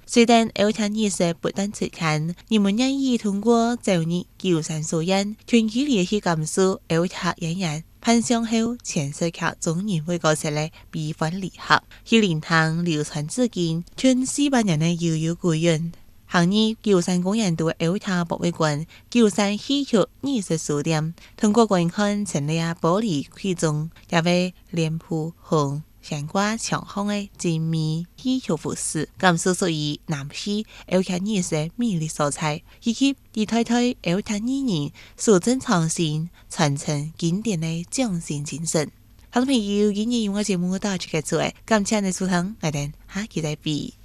虽然偶像艺术不断出刊，人们愿意通过走日旧山所引，长距离去感受偶像演员攀上后前世靠中年会角色的悲欢离合，去灵堂流传至今，近400年的悠悠古韵。行业旧山公园对偶像博物馆、旧山戏曲艺术书店，通过观看陈列玻璃柜中，也为脸谱红。悬挂墙上的精美戏曲服饰，感受属于南戏偶像艺术魅力所在，以及一代代偶像艺人素正创新、传承经典的匠心精神。好多朋友今日用我节目到此结束，感谢你收听，我哋下期再见。